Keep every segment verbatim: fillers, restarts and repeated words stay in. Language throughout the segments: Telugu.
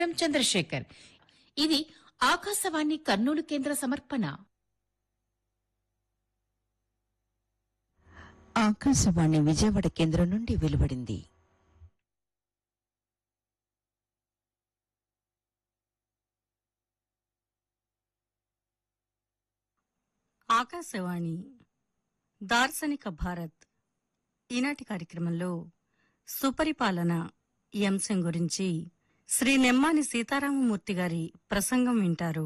చంద్రశేఖర్. ఇది ఆకాశవాణి కర్నూలు కేంద్ర సమర్పణ. ఆకాశవాణి విజయవాడ కేంద్రం నుండి వెలువడింది. ఆకాశవాణి దార్శనిక భారత్ ఈనాటి కార్యక్రమంలో సుపరిపాలన ఈ అంశం గురించి శ్రీ నెమ్మాని సీతారామమూర్తి గారి ప్రసంగం వింటారు.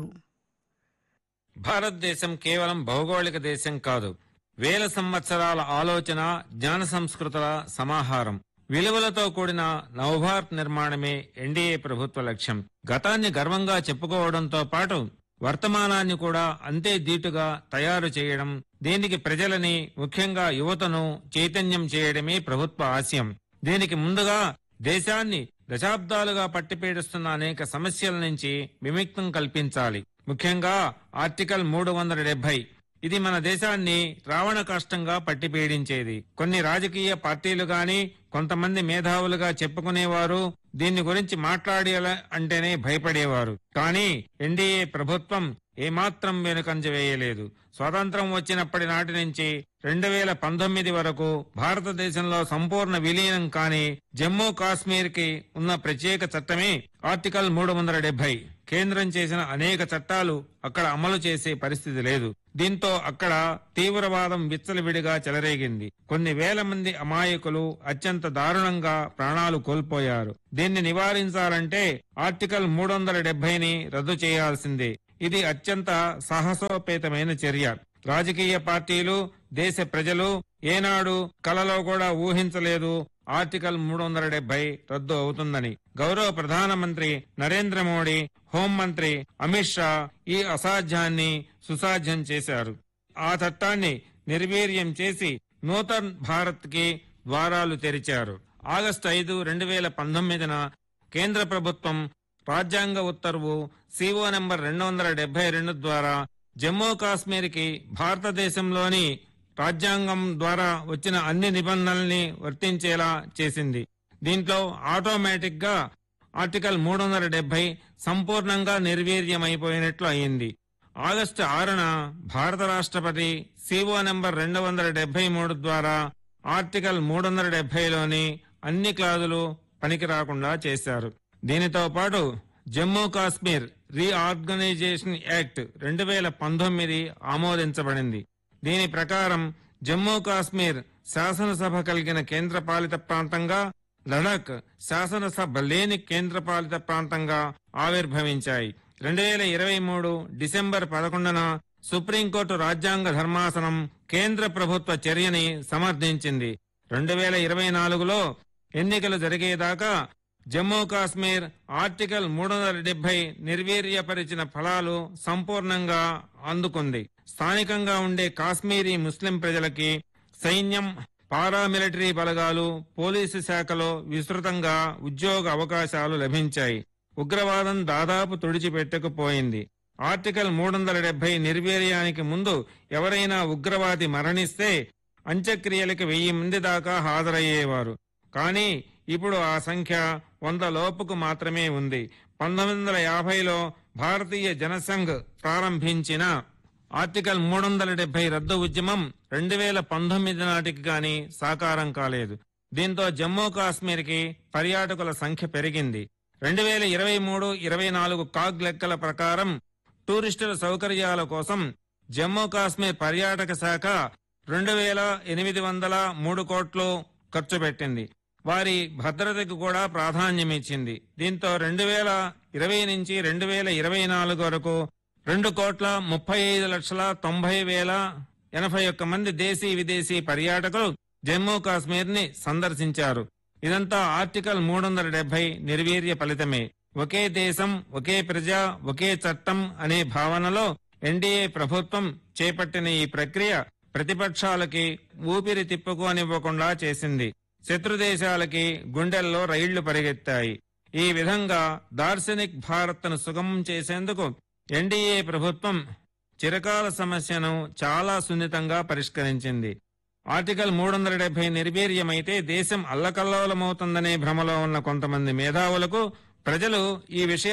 భారతదేశం కేవలం భౌగోళిక దేశం కాదు, వేల సంవత్సరాల ఆలోచన జ్ఞాన సంస్కృతుల సమాహారం. విలువలతో కూడిన నవభారత్ నిర్మాణమే ఎన్డీఏ ప్రభుత్వ లక్ష్యం. గతాన్ని గర్వంగా చెప్పుకోవడంతో పాటు వర్తమానాన్ని కూడా అంతే దీటుగా తయారు చేయడం, దీనికి ప్రజలని ముఖ్యంగా యువతను చైతన్యం చేయడమే ప్రభుత్వ ఆశయం. దీనికి ముందుగా దేశాన్ని దశాబ్దాలుగా పట్టిపీడిస్తున్న అనేక సమస్యల నుంచి విముక్తం కల్పించాలి. ముఖ్యంగా ఆర్టికల్ మూడు వందల డెబ్బై ఇది మన దేశాన్ని రావణ కాష్టంగా పట్టిపీడించేది. కొన్ని రాజకీయ పార్టీలు గాని కొంతమంది మేధావులుగా చెప్పుకునేవారు దీన్ని గురించి మాట్లాడి అంటేనే భయపడేవారు. కానీ ఎన్డీఏ ప్రభుత్వం ఏమాత్రం వెనుకంజ వేయలేదు. స్వాతంత్రం వచ్చినప్పటి నాటి నుంచి రెండు వేల పంతొమ్మిది వరకు భారతదేశంలో సంపూర్ణ విలీనం కాని జమ్మూ కాశ్మీర్ కి ఉన్న ప్రత్యేక చట్టమే ఆర్టికల్ మూడు వందల డెబ్బై. కేంద్రం చేసిన అనేక చట్టాలు అక్కడ అమలు చేసే పరిస్థితి లేదు. దీంతో అక్కడ తీవ్రవాదం విచ్చలవిడిగా చెలరేగింది. కొన్ని వేల మంది అమాయకులు అత్యంత దారుణంగా ప్రాణాలు కోల్పోయారు. దీన్ని నివారించాలంటే ఆర్టికల్ మూడు వందల డెబ్బైని రద్దు చేయాల్సిందే. ఇది అత్యంత సాహసోపేతమైన చర్య. రాజకీయ పార్టీలు, దేశ ప్రజలు ఏనాడు కలలో కూడా ఊహించలేదు ఆర్టికల్ మూడు వందల డెబ్బై రద్దు అవుతుందని. గౌరవ ప్రధానమంత్రి నరేంద్ర మోడీ, హోంమంత్రి అమిత్ షా ఈ అసాధ్యాన్ని సుసాధ్యం చేశారు. ఆ చట్టాన్ని నిర్వీర్యం చేసి నూతన్ భారత్ కి ద్వారాలు తెరిచారు. ఆగస్టు ఐదు రెండు వేల పంతొమ్మిదిన కేంద్ర ప్రభుత్వం రాజ్యాంగ ఉత్తర్వు సిఓ నెంబర్ రెండు వందల డెబ్బై రెండు ద్వారా జమ్మూ కాశ్మీర్ కి భారతదేశంలోని రాజ్యాంగం ద్వారా వచ్చిన అన్ని నిబంధనల్ని వర్తించేలా చేసింది. దీంట్లో ఆటోమేటిక్ గా ఆర్టికల్ మూడు వందల డెబ్బై సంపూర్ణంగా నిర్వీర్యమైపోయినట్లు అయింది. ఆగస్టు ఆరున భారత రాష్ట్రపతి సిఓ నెంబర్ రెండు వందల డెబ్బై మూడు ద్వారా ఆర్టికల్ మూడు వందల డెబ్బైలోని అన్ని క్లాజులు పనికి రాకుండా చేశారు. దీనితో పాటు జమ్మూ కాశ్మీర్ రీఆర్గనైజేషన్ యాక్ట్ రెండు వేల పంతొమ్మిది ఆమోదించబడింది. దీని ప్రకారం జమ్మూ కాశ్మీర్ శాసనసభ కలిగిన కేంద్రపాలిత ప్రాంతంగా, లడాక్ శాసనసభ లేని కేంద్రపాలిత ప్రాంతంగా ఆవిర్భవించాయి. రెండు వేల ఇరవై మూడు డిసెంబర్ పదకొండున సుప్రీంకోర్టు రాజ్యాంగ ధర్మాసనం కేంద్ర ప్రభుత్వ చర్యని సమర్థించింది. రెండు వేల ఇరవై నాలుగులో ఎన్నికలు జరిగేదాకా జమ్మూ కాశ్మీర్ ఆర్టికల్ మూడు వందల డెబ్బై నిర్వీర్యపరిచిన ఫలాలు సంపూర్ణంగా అందుకుంది. స్థానికంగా ఉండే కాశ్మీరీ ముస్లిం ప్రజలకి సైన్యం, పారామిలిటరీ బలగాలు, పోలీసు శాఖలో విస్తృతంగా ఉద్యోగ అవకాశాలు లభించాయి. ఉగ్రవాదం దాదాపు తుడిచిపెట్టకపోయింది. ఆర్టికల్ మూడు వందల డెబ్బై నిర్వీర్యానికి ముందు ఎవరైనా ఉగ్రవాది మరణిస్తే అంత్యక్రియలకు వెయ్యి మంది దాకా హాజరయ్యేవారు. కానీ ఇప్పుడు ఆ సంఖ్య వంద లోపుకు మాత్రమే ఉంది. పంతొమ్మిది వందల యాభైలో భారతీయ జనసంఘ్ ప్రారంభించిన ఆర్టికల్ మూడు వందల డెబ్బై రద్దు ఉద్యమం రెండు వేల పంతొమ్మిది నాటికి గాని సాకారం కాలేదు. దీంతో జమ్మూ కాశ్మీర్ కి పర్యాటకుల సంఖ్య పెరిగింది. రెండు వేల ఇరవై మూడు ఇరవై నాలుగు కాగ్ లెక్కల ప్రకారం టూరిస్టుల సౌకర్యాల కోసం జమ్మూ కాశ్మీర్ పర్యాటక శాఖ రెండు వేల ఎనిమిది వందల మూడు కోట్లు ఖర్చు పెట్టింది. వారి భద్రతకు కూడా ప్రాధాన్యమిచ్చింది. దీంతో రెండు వేల ఇరవై నుంచి రెండు వేల ఇరవై నాలుగు వరకు రెండు కోట్ల ముప్పై ఐదు లక్షల తొంభై వేల ఎనభై ఒక్క మంది దేశీ విదేశీ పర్యాటకులు జమ్మూ కాశ్మీర్ ని సందర్శించారు. ఇదంతా ఆర్టికల్ మూడు వందల డెబ్బై నిర్వీర్య ఫలితమే. ఒకే దేశం, ఒకే ప్రజ, ఒకే చట్టం అనే భావనలో ఎన్డీఏ ప్రభుత్వం చేపట్టిన ఈ ప్రక్రియ ప్రతిపక్షాలకి ఊపిరి తిప్పుకోనివ్వకుండా చేసింది. శత్రుదేశాలకి గుండెల్లో రైళ్లు పరిగెత్తాయి. ఈ విధంగా దార్శనిక్ భారత్ ను సుగమం చేసేందుకు ఎన్డీఏ ప్రభుత్వం చిరకాల సమస్యను చాలా సున్నితంగా పరిష్కరించింది. ఆర్టికల్ మూడు వందల డెబ్బై నిర్వీర్యమైతే దేశం అల్లకల్లోలమవుతుందనే భ్రమలో ఉన్న కొంతమంది మేధావులకు ప్రజలు ఈ విషయం